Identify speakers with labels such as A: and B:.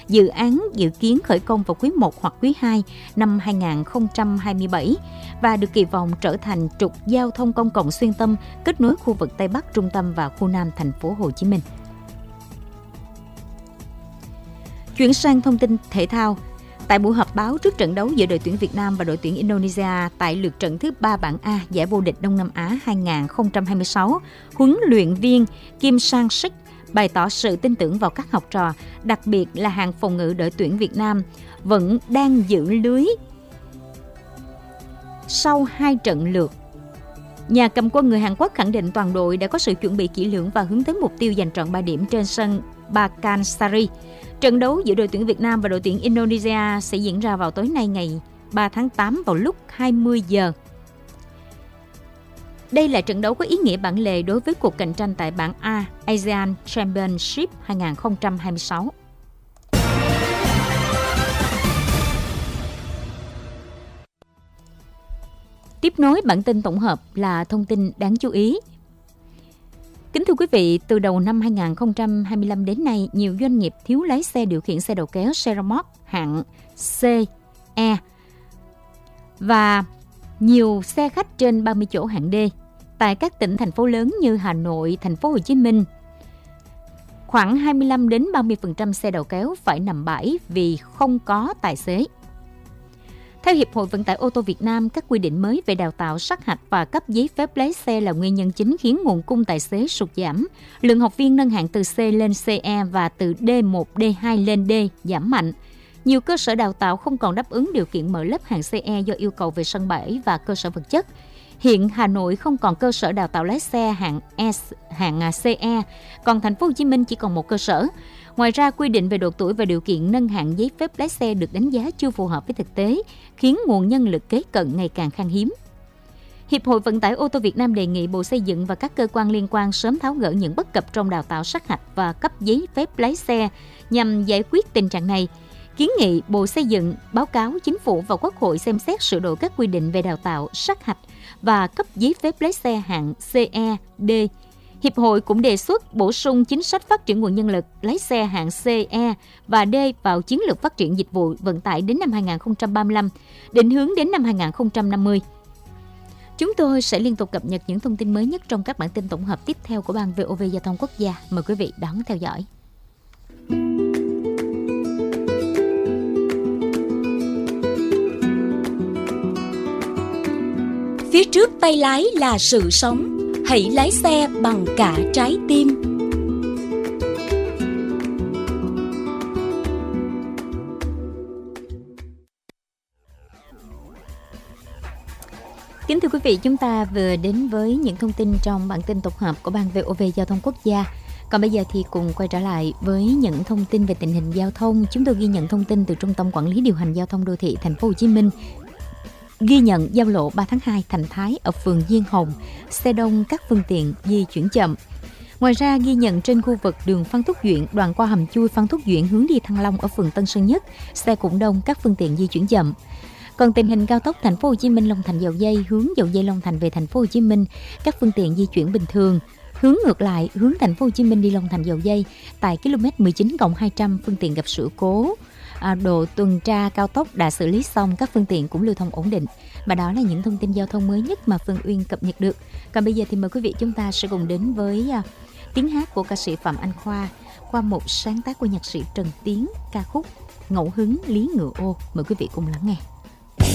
A: Dự án dự kiến khởi công vào quý 1 hoặc quý 2 năm 2027 và được kỳ vọng trở thành trục giao thông công cộng xuyên tâm kết nối khu vực Tây Bắc, Trung tâm và khu Nam thành phố Hồ Chí Minh. Chuyển sang thông tin thể thao. Tại buổi họp báo trước trận đấu giữa đội tuyển Việt Nam và đội tuyển Indonesia tại lượt trận thứ 3 bảng A giải vô địch Đông Nam Á 2026, huấn luyện viên Kim Sang-sik bày tỏ sự tin tưởng vào các học trò, đặc biệt là hàng phòng ngự đội tuyển Việt Nam vẫn đang giữ lưới sau 2 trận lượt. Nhà cầm quân người Hàn Quốc khẳng định toàn đội đã có sự chuẩn bị kỹ lưỡng và hướng tới mục tiêu giành trọn 3 điểm trên sân Pakansari. Trận đấu giữa đội tuyển Việt Nam và đội tuyển Indonesia sẽ diễn ra vào tối nay ngày 3 tháng 8 vào lúc 20 giờ. Đây là trận đấu có ý nghĩa bản lề đối với cuộc cạnh tranh tại bảng A ASEAN Championship 2026. Tiếp nối bản tin tổng hợp là thông tin đáng chú ý. Kính thưa quý vị, từ đầu năm 2025 đến nay, nhiều doanh nghiệp thiếu lái xe điều khiển xe đầu kéo xe rơ moóc hạng C, E và nhiều xe khách trên 30 chỗ hạng D tại các tỉnh thành phố lớn như Hà Nội, thành phố Hồ Chí Minh. Khoảng 25 đến 30% xe đầu kéo phải nằm bãi vì không có tài xế. Theo Hiệp hội Vận tải ô tô Việt Nam, các quy định mới về đào tạo sát hạch và cấp giấy phép lái xe là nguyên nhân chính khiến nguồn cung tài xế sụt giảm. Lượng học viên nâng hạng từ C lên CE và từ D1, D2 lên D giảm mạnh. Nhiều cơ sở đào tạo không còn đáp ứng điều kiện mở lớp hạng CE do yêu cầu về sân bãi và cơ sở vật chất. Hiện Hà Nội không còn cơ sở đào tạo lái xe hạng CE, còn thành phố Hồ Chí Minh chỉ còn một cơ sở. Ngoài ra, quy định về độ tuổi và điều kiện nâng hạng giấy phép lái xe được đánh giá chưa phù hợp với thực tế, khiến nguồn nhân lực kế cận ngày càng khan hiếm. Hiệp hội Vận tải ô tô Việt Nam đề nghị Bộ Xây dựng và các cơ quan liên quan sớm tháo gỡ những bất cập trong đào tạo sát hạch và cấp giấy phép lái xe nhằm giải quyết tình trạng này. Kiến nghị Bộ Xây dựng báo cáo Chính phủ và Quốc hội xem xét sửa đổi các quy định về đào tạo sát hạch và cấp giấy phép lái xe hạng CE, D. Hiệp hội cũng đề xuất bổ sung chính sách phát triển nguồn nhân lực lái xe hạng CE và D vào chiến lược phát triển dịch vụ vận tải đến năm 2035, định hướng đến năm 2050. Chúng tôi sẽ liên tục cập nhật những thông tin mới nhất trong các bản tin tổng hợp tiếp theo của Ban VOV Giao thông Quốc gia. Mời quý vị đón theo dõi.
B: Phía trước tay lái là sự sống. Hãy lái xe bằng cả trái tim.
A: Kính thưa quý vị, chúng ta vừa đến với những thông tin trong bản tin tổng hợp của Ban VOV Giao thông Quốc gia. Còn bây giờ thì cùng quay trở lại với những thông tin về tình hình giao thông. Chúng tôi ghi nhận thông tin từ Trung tâm Quản lý Điều hành Giao thông Đô thị Thành phố Hồ Chí Minh. Ghi nhận giao lộ 3 tháng 2 Thành Thái ở phường Diên Hồng, xe đông các phương tiện di chuyển chậm. Ngoài ra, ghi nhận trên khu vực đường Phan Thúc Duyện, đoạn qua hầm chui Phan Thúc Duyện hướng đi Thăng Long ở phường Tân Sơn Nhất, xe cũng đông các phương tiện di chuyển chậm. Còn tình hình cao tốc Thành phố Hồ Chí Minh Long Thành Dầu Giây hướng Dầu Giây Long Thành về Thành phố Hồ Chí Minh, các phương tiện di chuyển bình thường. Hướng ngược lại, hướng Thành phố Hồ Chí Minh đi Long Thành Dầu Giây tại km 19+200 phương tiện gặp sự cố. Đội tuần tra cao tốc đã xử lý xong, các phương tiện cũng lưu thông ổn định. Và đó là những thông tin giao thông mới nhất mà Phương Uyên cập nhật được. Còn bây giờ thì mời quý vị chúng ta sẽ cùng đến với tiếng hát của ca sĩ Phạm Anh Khoa qua một sáng tác của nhạc sĩ Trần Tiến, ca khúc Ngẫu hứng Lý Ngựa Ô. Mời quý vị cùng lắng nghe.